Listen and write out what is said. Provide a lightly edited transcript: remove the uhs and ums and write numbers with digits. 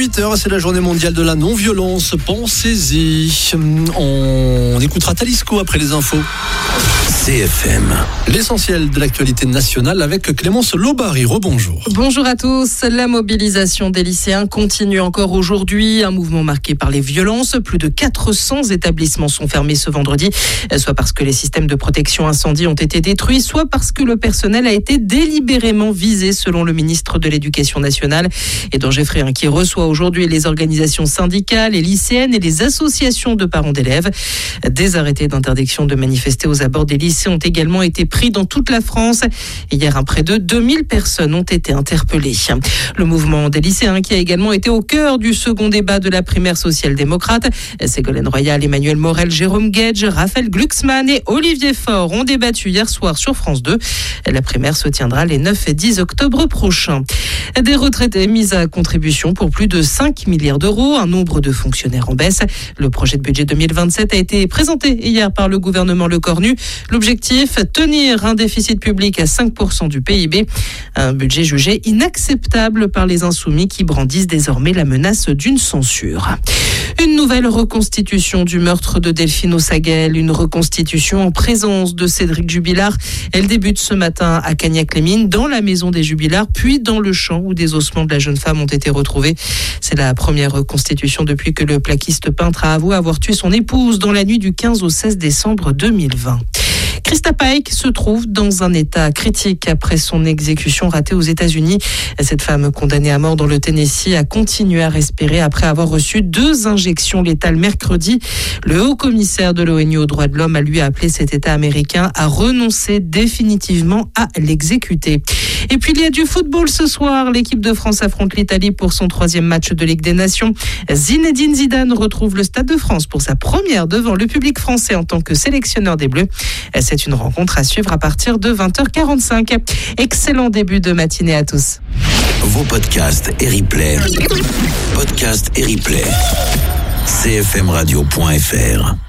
8h, c'est la journée mondiale de la non-violence. Pensez-y. On écoutera Talisco après les infos. CFM. L'essentiel de l'actualité nationale avec Clémence Lobary. Rebonjour. Bonjour à tous. La mobilisation des lycéens continue encore aujourd'hui. Un mouvement marqué par les violences. Plus de 400 établissements sont fermés ce vendredi. Soit parce que les systèmes de protection incendie ont été détruits, soit parce que le personnel a été délibérément visé, selon le ministre de l'Éducation nationale. Et danger fréquent qui reçoit aujourd'hui les organisations syndicales, les lycéennes et les associations de parents d'élèves. Des arrêtés d'interdiction de manifester aux abords des lycées ont également été pris dans toute la France. Hier, près de 2000 personnes ont été interpellées. Le mouvement des lycéens qui a également été au cœur du second débat de la primaire social-démocrate. Ségolène Royal, Emmanuel Morel, Jérôme Guedj, Raphaël Glucksmann et Olivier Faure ont débattu hier soir sur France 2. La primaire se tiendra les 9 et 10 octobre prochains. Des retraités mis à contribution pour plus de 5 milliards d'euros, un nombre de fonctionnaires en baisse. Le projet de budget 2027 a été présenté hier par le gouvernement Lecornu. L'objectif, tenir un déficit public à 5% du PIB. Un budget jugé inacceptable par les insoumis qui brandissent désormais la menace d'une censure. Une nouvelle reconstitution du meurtre de Delphine Ossagel, une reconstitution en présence de Cédric Jubilard. Elle débute ce matin à Cagnac-les-Mines, dans la maison des Jubilard, puis dans le champ où des ossements de la jeune femme ont été retrouvés. C'est la première reconstitution depuis que le plaquiste peintre a avoué avoir tué son épouse dans la nuit du 15 au 16 décembre 2020. Krista Paik se trouve dans un état critique après son exécution ratée aux États-Unis. Cette femme condamnée à mort dans le Tennessee a continué à respirer après avoir reçu 2 injections létales mercredi. Le haut-commissaire de l'ONU aux droits de l'homme a lui appelé cet État américain à renoncer définitivement à l'exécuter. Et puis il y a du football ce soir. L'équipe de France affronte l'Italie pour son 3e match de Ligue des Nations. Zinedine Zidane retrouve le Stade de France pour sa première devant le public français en tant que sélectionneur des Bleus. C'est une rencontre à suivre à partir de 20h45. Excellent début de matinée à tous. Vos podcasts et replays. Podcasts et replays. cfmradio.fr